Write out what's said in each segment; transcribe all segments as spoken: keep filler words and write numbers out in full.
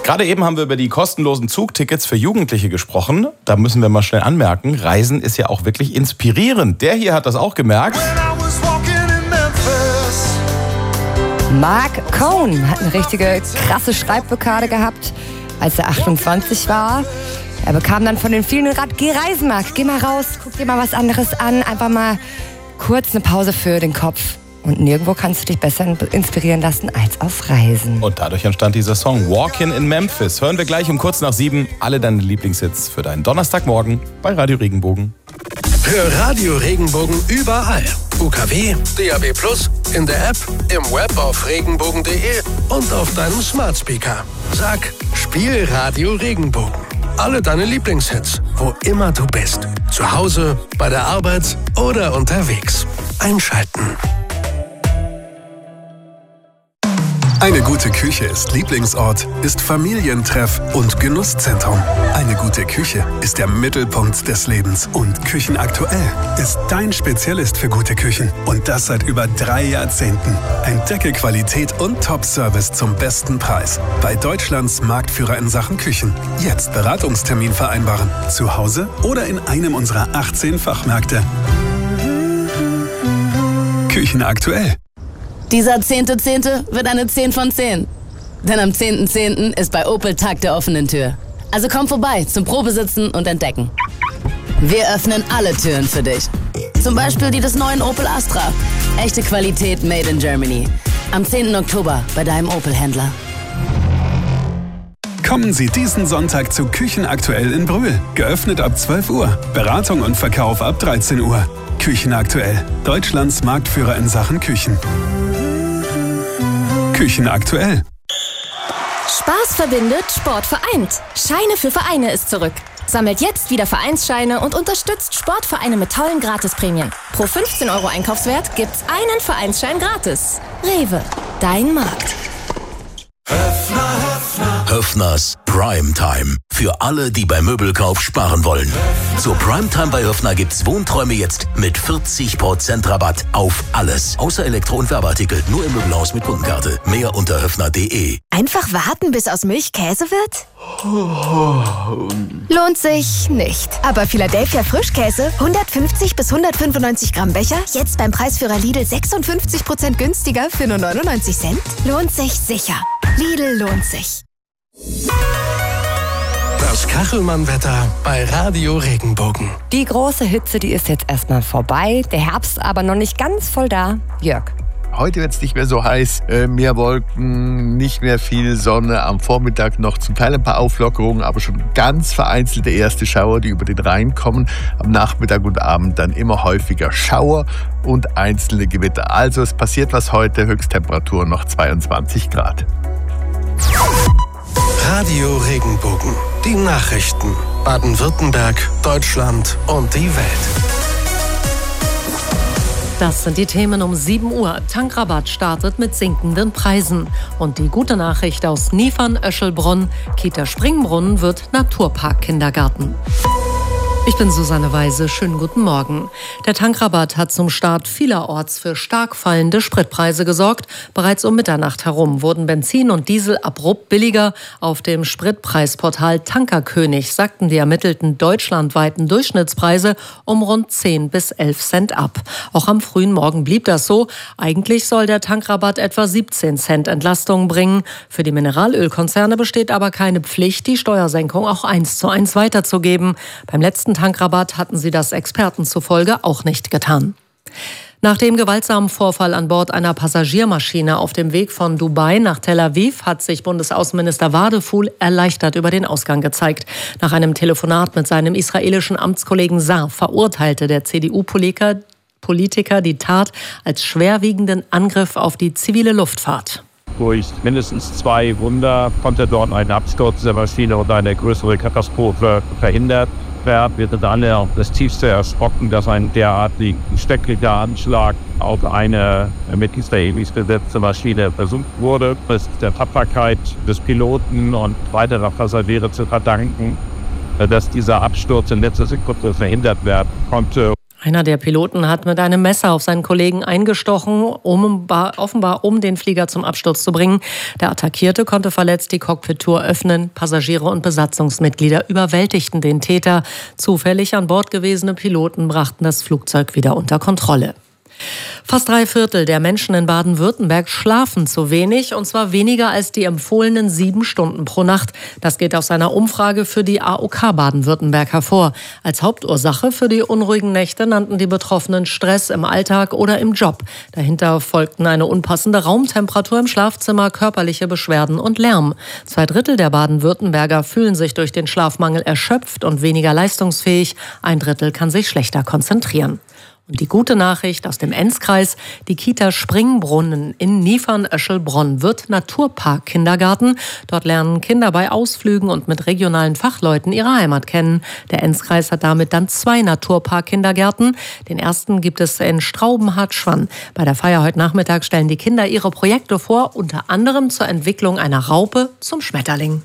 Gerade eben haben wir über die kostenlosen Zugtickets für Jugendliche gesprochen. Da müssen wir mal schnell anmerken, Reisen ist ja auch wirklich inspirierend. Der hier hat das auch gemerkt. Mark Cohn hat eine richtige krasse Schreibblockade gehabt, als er achtundzwanzig war. Er bekam dann von den vielen Rat, geh reisen, Mark, geh mal raus, guck dir mal was anderes an, einfach mal kurz eine Pause für den Kopf. Und nirgendwo kannst du dich besser inspirieren lassen als auf Reisen. Und dadurch entstand dieser Song Walkin' in Memphis. Hören wir gleich um kurz nach sieben alle deine Lieblingshits für deinen Donnerstagmorgen bei Radio Regenbogen. Hör Radio Regenbogen überall. U K W, D A B plus, in der App, im Web auf regenbogen punkt de und auf deinem Smart Speaker. Sag, spiel Radio Regenbogen. Alle deine Lieblingshits, wo immer du bist. Zu Hause, bei der Arbeit oder unterwegs. Einschalten. Eine gute Küche ist Lieblingsort, ist Familientreff und Genusszentrum. Eine gute Küche ist der Mittelpunkt des Lebens. Und Küchenaktuell ist dein Spezialist für gute Küchen. Und das seit über drei Jahrzehnten. Entdecke Qualität und Top-Service zum besten Preis. Bei Deutschlands Marktführer in Sachen Küchen. Jetzt Beratungstermin vereinbaren. Zu Hause oder in einem unserer achtzehn Fachmärkte. Küchenaktuell. Dieser zehnte zehnte wird eine zehn von zehn. Denn am zehnten zehnten ist bei Opel Tag der offenen Tür. Also komm vorbei zum Probesitzen und Entdecken. Wir öffnen alle Türen für dich. Zum Beispiel die des neuen Opel Astra. Echte Qualität made in Germany. Am zehnten Oktober bei deinem Opel-Händler. Kommen Sie diesen Sonntag zu Küchenaktuell in Brühl. Geöffnet ab zwölf Uhr. Beratung und Verkauf ab dreizehn Uhr. Küchenaktuell. Deutschlands Marktführer in Sachen Küchen. Küchenaktuell. Spaß verbindet, Sport vereint. Scheine für Vereine ist zurück. Sammelt jetzt wieder Vereinsscheine und unterstützt Sportvereine mit tollen Gratisprämien. Pro fünfzehn Euro Einkaufswert gibt's einen Vereinsschein gratis. Rewe, dein Markt. Höffner, Höffner. Höffners Primetime. Für alle, die beim Möbelkauf sparen wollen. Zur Primetime bei Höffner gibt's Wohnträume jetzt mit vierzig Prozent Rabatt auf alles. Außer Elektro- und Werbeartikel. Nur im Möbelhaus mit Kundenkarte. Mehr unter höffner punkt de. Einfach warten, bis aus Milch Käse wird? Lohnt sich nicht. Aber Philadelphia Frischkäse, hundertfünfzig bis hundertfünfundneunzig Gramm Becher, jetzt beim Preisführer Lidl sechsundfünfzig Prozent günstiger für nur neunundneunzig Cent. Lohnt sich sicher. Lidl lohnt sich. Das Kachelmann-Wetter bei Radio Regenbogen. Die große Hitze, die ist jetzt erstmal vorbei. Der Herbst aber noch nicht ganz voll da. Jörg. Heute wird es nicht mehr so heiß, äh, mehr Wolken, nicht mehr viel Sonne. Am Vormittag noch zum Teil ein paar Auflockerungen, aber schon ganz vereinzelte erste Schauer, die über den Rhein kommen. Am Nachmittag und Abend dann immer häufiger Schauer und einzelne Gewitter. Also es passiert was heute, Höchsttemperatur noch zweiundzwanzig Grad. Radio Regenbogen. Die Nachrichten. Baden-Württemberg, Deutschland und die Welt. Das sind die Themen um sieben Uhr. Tankrabatt startet mit sinkenden Preisen. Und die gute Nachricht aus Niefern-Öschelbronn: Kita Springbrunnen wird Naturpark-Kindergarten. Ich bin Susanne Weise. Schönen guten Morgen. Der Tankrabatt hat zum Start vielerorts für stark fallende Spritpreise gesorgt. Bereits um Mitternacht herum wurden Benzin und Diesel abrupt billiger. Auf dem Spritpreisportal Tankerkönig sagten die ermittelten deutschlandweiten Durchschnittspreise um rund zehn bis elf Cent ab. Auch am frühen Morgen blieb das so. Eigentlich soll der Tankrabatt etwa siebzehn Cent Entlastung bringen. Für die Mineralölkonzerne besteht aber keine Pflicht, die Steuersenkung auch eins zu eins weiterzugeben. Beim letzten Tankrabatt hatten sie das Experten zufolge auch nicht getan. Nach dem gewaltsamen Vorfall an Bord einer Passagiermaschine auf dem Weg von Dubai nach Tel Aviv hat sich Bundesaußenminister Wadefuhl erleichtert über den Ausgang gezeigt. Nach einem Telefonat mit seinem israelischen Amtskollegen Saar verurteilte der C D U-Politiker Politiker die Tat als schwerwiegenden Angriff auf die zivile Luftfahrt. Durch mindestens zwei Wunder konnte dort ein Absturz der Maschine und eine größere Katastrophe verhindert werden. Wir sind alle auf das Tiefste erschrocken, dass ein derartig schrecklicher Anschlag auf eine mit Israelis besetzte Maschine versucht wurde. Es ist der Tapferkeit des Piloten und weiterer Passagiere zu verdanken, dass dieser Absturz in letzter Sekunde verhindert werden konnte. Einer der Piloten hat mit einem Messer auf seinen Kollegen eingestochen, um, offenbar um den Flieger zum Absturz zu bringen. Der Attackierte konnte verletzt die Cockpit-Tür öffnen. Passagiere und Besatzungsmitglieder überwältigten den Täter. Zufällig an Bord gewesene Piloten brachten das Flugzeug wieder unter Kontrolle. Fast drei Viertel der Menschen in Baden-Württemberg schlafen zu wenig, und zwar weniger als die empfohlenen sieben Stunden pro Nacht. Das geht aus einer Umfrage für die A O K Baden-Württemberg hervor. Als Hauptursache für die unruhigen Nächte nannten die Betroffenen Stress im Alltag oder im Job. Dahinter folgten eine unpassende Raumtemperatur im Schlafzimmer, körperliche Beschwerden und Lärm. Zwei Drittel der Baden-Württemberger fühlen sich durch den Schlafmangel erschöpft und weniger leistungsfähig. Ein Drittel kann sich schlechter konzentrieren. Und die gute Nachricht aus dem Enzkreis: Die Kita Springbrunnen in Niefern-Öschelbronn wird Naturpark-Kindergarten. Dort lernen Kinder bei Ausflügen und mit regionalen Fachleuten ihre Heimat kennen. Der Enzkreis hat damit dann zwei Naturpark-Kindergärten. Den ersten gibt es in Straubenhardt-Schwann. Bei der Feier heute Nachmittag stellen die Kinder ihre Projekte vor, unter anderem zur Entwicklung einer Raupe zum Schmetterling.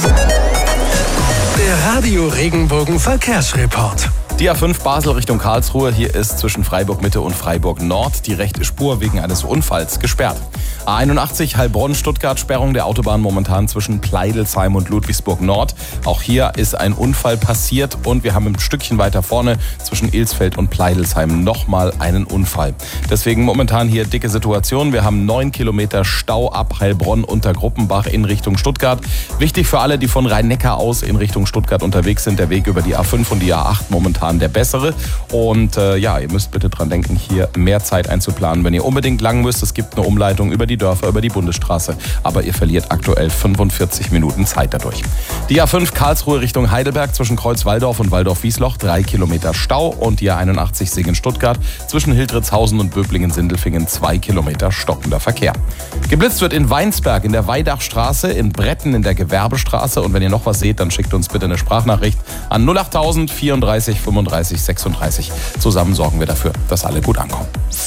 Der Radio Regenbogen Verkehrsreport. Die A fünf Basel Richtung Karlsruhe. Hier ist zwischen Freiburg Mitte und Freiburg Nord die rechte Spur wegen eines Unfalls gesperrt. A einundachtzig Heilbronn-Stuttgart, Sperrung der Autobahn momentan zwischen Pleidelsheim und Ludwigsburg Nord. Auch hier ist ein Unfall passiert und wir haben ein Stückchen weiter vorne zwischen Ilsfeld und Pleidelsheim nochmal einen Unfall. Deswegen momentan hier dicke Situation. Wir haben neun Kilometer Stau ab Heilbronn unter Gruppenbach in Richtung Stuttgart. Wichtig für alle, die von Rhein-Neckar aus in Richtung Stuttgart unterwegs sind, der Weg über die A fünf und die A acht momentan der bessere. Und äh, ja, ihr müsst bitte dran denken, hier mehr Zeit einzuplanen, wenn ihr unbedingt lang müsst. Es gibt eine Umleitung über die Dörfer, über die Bundesstraße, aber ihr verliert aktuell fünfundvierzig Minuten Zeit dadurch. Die A fünf Karlsruhe Richtung Heidelberg zwischen Kreuz-Walldorf und Waldorf-Wiesloch, drei Kilometer Stau, und die A einundachtzig Singen-Stuttgart zwischen Hildritzhausen und Böblingen-Sindelfingen, zwei Kilometer stockender Verkehr. Geblitzt wird in Weinsberg in der Weidachstraße, in Bretten in der Gewerbestraße, und wenn ihr noch was seht, dann schickt uns bitte eine Sprachnachricht an null achttausend vierunddreißig fünfunddreißig sechsunddreißig. Zusammen sorgen wir dafür, dass alle gut ankommen.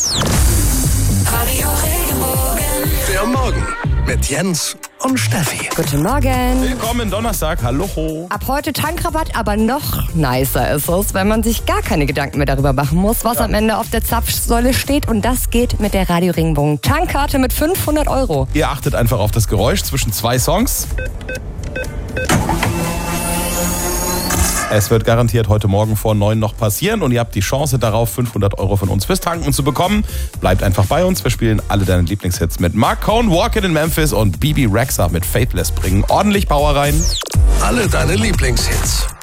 Der Morgen mit Jens und Steffi. Guten Morgen. Willkommen Donnerstag, hallo. Ab heute Tankrabatt, aber noch nicer ist es, wenn man sich gar keine Gedanken mehr darüber machen muss, was ja am Ende auf der Zapfsäule steht. Und das geht mit der Radio Regenbogen Tankkarte mit fünfhundert Euro. Ihr achtet einfach auf das Geräusch zwischen zwei Songs. Es wird garantiert heute Morgen vor neun noch passieren und ihr habt die Chance darauf, fünfhundert Euro von uns fürs Tanken zu bekommen. Bleibt einfach bei uns. Wir spielen alle deine Lieblingshits mit Mark Cohn, Walkin' in Memphis, und Bibi Rexha mit Faithless bringen ordentlich Power rein. Alle deine Lieblingshits.